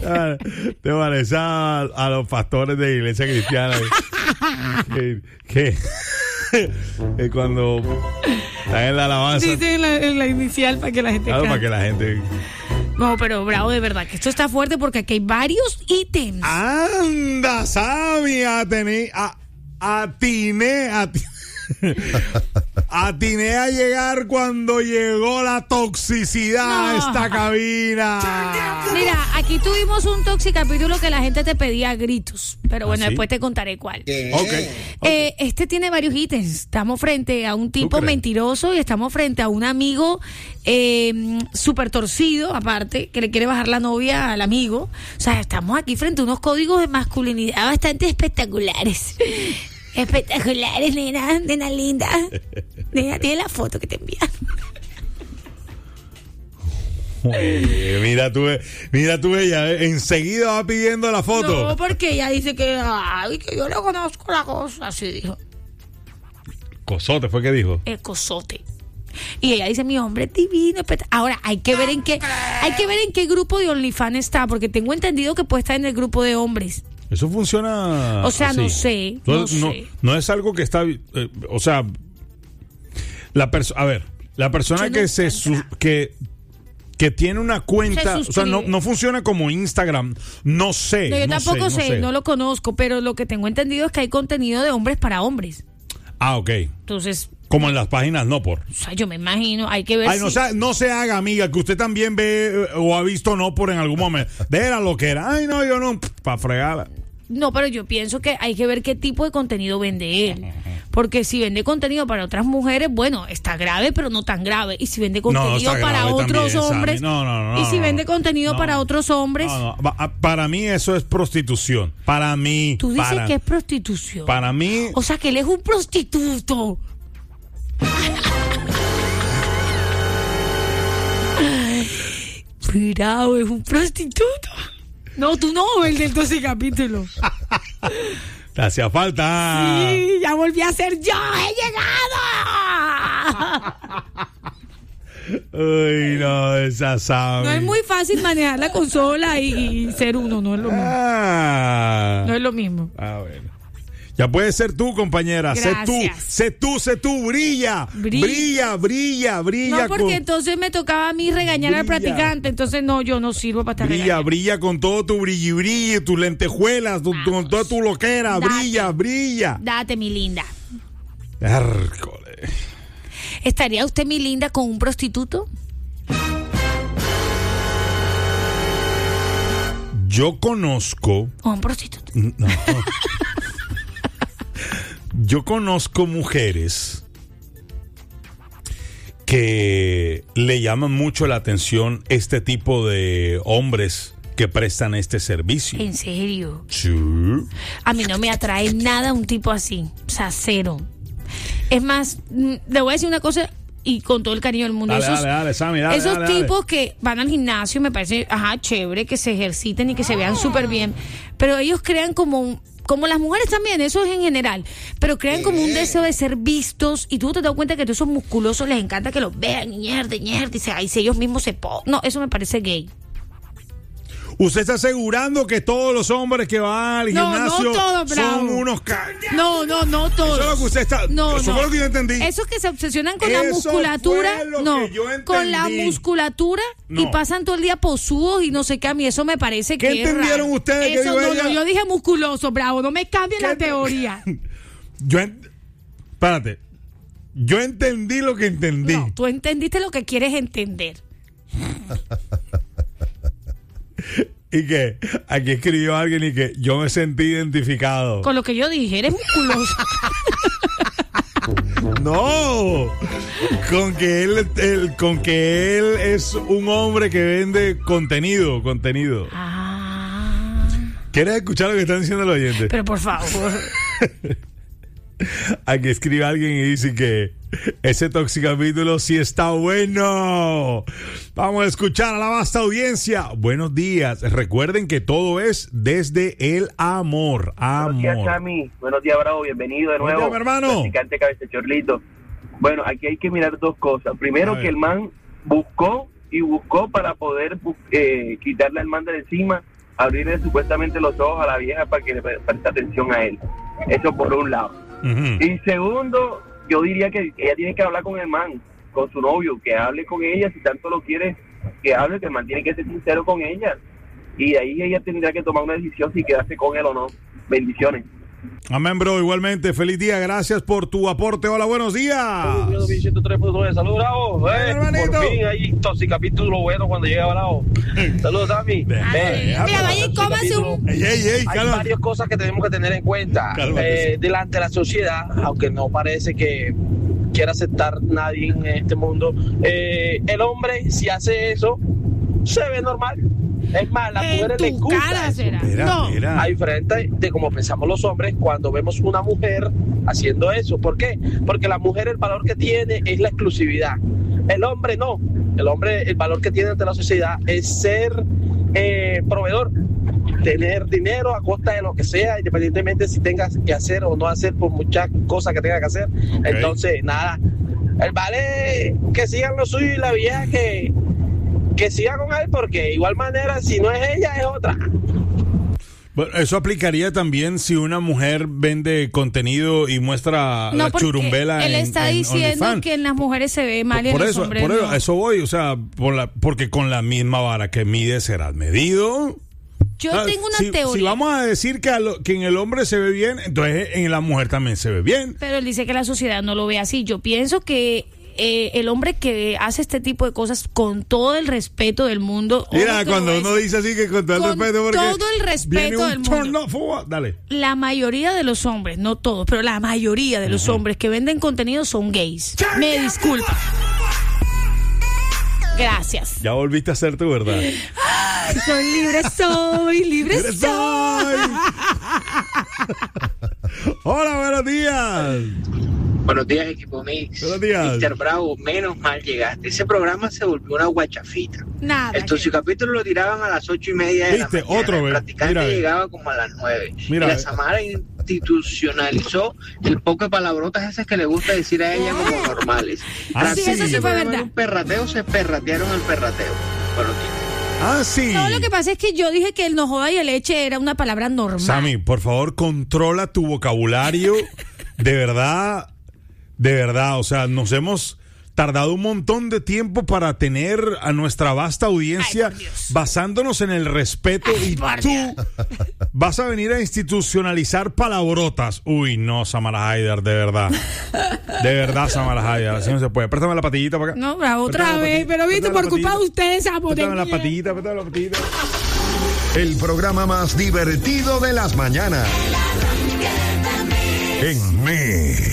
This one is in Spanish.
Te parece a los pastores de iglesia cristiana que cuando están en la alabanza. Sí, en la inicial para que la gente Claro, para que la gente... No, pero bravo, de verdad, que esto está fuerte porque aquí hay varios ítems. ¡Anda, Sammy! Atiné a llegar cuando llegó la toxicidad a esta cabina. Mira, aquí tuvimos un toxicapítulo que la gente te pedía a gritos. Pero bueno, ¿sí? después te contaré cuál. Okay. Este tiene varios ítems. Estamos frente a un tipo mentiroso y estamos frente a un amigo súper torcido, aparte, que le quiere bajar la novia al amigo. O sea, estamos aquí frente a unos códigos de masculinidad bastante espectaculares. Espectaculares, nena linda. Nena, tiene la foto que te envían. Mira tú, ella enseguida va pidiendo la foto. No, porque ella dice que yo le conozco la cosa, así dijo. Cosote fue que dijo. El cosote. Y ella dice, mi hombre es divino. Ahora, hay que ver en qué grupo de OnlyFans está, porque tengo entendido que puede estar en el grupo de hombres. Eso funciona. O sea, así. no sé. No es algo que está. O sea, la persona que tiene una cuenta, o sea, no funciona como Instagram. No sé. No, yo tampoco sé, no lo conozco, pero lo que tengo entendido es que hay contenido de hombres para hombres. Ah, ok. Entonces. Como en las páginas, no por. O sea, yo me imagino, hay que ver. Ay, no se haga, amiga, que usted también ve o ha visto no por en algún momento. De la lo que era. Ay, no, yo no. Para fregarla. No, pero yo pienso que hay que ver qué tipo de contenido vende él. Porque si vende contenido para otras mujeres, bueno, está grave, pero no tan grave. Y si vende contenido para otros hombres. Y si vende contenido para otros hombres. Para mí eso es prostitución. Para mí. Tú dices que es prostitución. Para mí. O sea, que él es un prostituto. Cuidado, es un prostituto. No, tú no, el del 12 capítulo. Te hacía falta. Sí, ya volví a ser yo. ¡He llegado! Uy, no, esa sabe. No es muy fácil manejar la consola y ser uno, no es lo mismo. No es lo mismo. Bueno. Ya puedes ser tú, compañera. Gracias. Sé tú, brilla. No, porque entonces me tocaba a mí regañar al practicante. Entonces, no, yo no sirvo para estar regañando. Brilla con todo tu brilli, tus lentejuelas, con toda tu loquera. Brilla. Date, mi linda. Hércole. ¿Estaría usted, mi linda, con un prostituto? Yo conozco. ¿O un prostituto? No. Yo conozco mujeres que le llaman mucho la atención este tipo de hombres que prestan este servicio. ¿En serio? Sí. A mí no me atrae nada un tipo así. O sea, cero. Es más, le voy a decir una cosa y con todo el cariño del mundo. Dale, Sammy, esos tipos que van al gimnasio me parece, chévere, que se ejerciten y que se vean súper bien. Pero ellos crean como las mujeres también, eso es en general, pero crean como un deseo de ser vistos y tú te das cuenta que a todos esos musculosos les encanta que los vean y si ellos mismos se no, eso me parece gay. ¿Usted está asegurando que todos los hombres que van al gimnasio son unos No todos. Eso es lo que usted está. Eso fue lo que yo entendí. Esos que se obsesionan con la musculatura. Con la musculatura y pasan todo el día posudos y no sé qué. A mí eso me parece que. ¿Qué entendieron ustedes? Eso yo dije musculoso, bravo. No me cambien la teoría. Espérate. Yo entendí lo que entendí. No, tú entendiste lo que quieres entender. Y que aquí escribió alguien y que yo me sentí identificado. Con lo que yo dije, eres musculoso. No, con que él es un hombre que vende contenido. ¿Quieres escuchar lo que están diciendo los oyentes? Pero por favor. Aquí escribe alguien y dice que ese toxicapítulo sí está bueno. Vamos a escuchar a la vasta audiencia. Buenos días. Recuerden que todo es desde el amor. Buenos días, Sammy. Buenos días, Bravo. Bienvenido de nuevo. Buenos días, mi hermano. Practicante Cabeza Chorlito. Bueno, aquí hay que mirar dos cosas. Primero, que el man buscó para poder quitarle al man de encima abrirle supuestamente los ojos a la vieja para que le preste atención a él. Eso por un lado. Y segundo, yo diría que ella tiene que hablar con el man, con su novio, que hable con ella, si tanto lo quiere, que hable, que el man tiene que ser sincero con ella. Y de ahí ella tendrá que tomar una decisión si quedarse con él o no. Bendiciones. Amén, bro. Igualmente, feliz día. Gracias por tu aporte. Hola, buenos días. Saludos, Bravo. Por fin hay capítulo bueno cuando llega Bravo. Saludos, Sammy. Mira, vaya y cómase un... Hay varias cosas que tenemos que tener en cuenta. Delante de la sociedad, aunque no parece que quiera aceptar nadie en este mundo, el hombre, si hace eso, se ve normal. Es más, las mujeres les gusta eso. Mira. A diferencia de como pensamos los hombres cuando vemos una mujer haciendo eso. ¿Por qué? Porque la mujer, el valor que tiene es la exclusividad. El hombre no. El hombre, el valor que tiene ante la sociedad es ser proveedor, tener dinero a costa de lo que sea, independientemente si tengas que hacer o no hacer por muchas cosas que tenga que hacer. Entonces, nada, el vale que sigan lo suyo y la vieja que siga con él, porque de igual manera, si no es ella, es otra. Bueno, eso aplicaría también si una mujer vende contenido y muestra la churumbela. Él está diciendo OnlyFans. que en las mujeres se ve mal y en los hombres no. Eso voy, o sea, porque con la misma vara que mide serás medido. Yo tengo una teoría. Si vamos a decir que en el hombre se ve bien, entonces en la mujer también se ve bien. Pero él dice que la sociedad no lo ve así. Yo pienso que el hombre que hace este tipo de cosas con todo el respeto del mundo. Mira, cuando uno dice así que con todo el respeto, porque todo el respeto del mundo. Dale. La mayoría de los hombres, no todos, pero la mayoría de los hombres que venden contenido son gays. Me disculpa. Gracias. Ya volviste a ser tu verdad. Soy libre, soy. Hola, buenos días. Buenos días, equipo Mix. Buenos días. Mr. Bravo, menos mal llegaste. Ese programa se volvió una guachafita. Nada. Su capítulo lo tiraban a las 8:30 de la mañana. Otro, el practicante llegaba como a las 9. Mira, y la Samara institucionalizó el poco de palabrotas esas que le gusta decir a ella como normales. Sí, eso sí fue verdad. Un perrateo, se perratearon el perrateo. Buenos días. Sí. No, lo que pasa es que yo dije que el no joda y el leche era una palabra normal. Sammy, por favor, controla tu vocabulario. De verdad, o sea, nos hemos tardado un montón de tiempo para tener a nuestra vasta audiencia basándonos en el respeto y tú vas a venir a institucionalizar palabrotas. Uy, no, Samara Haider, de verdad. De verdad, Samara Haider, así no se puede. Préstame la patillita para acá. No, bravo, otra vez, pero viste, por culpa de ustedes, préstame la patillita. El programa más divertido de las mañanas. En Mix.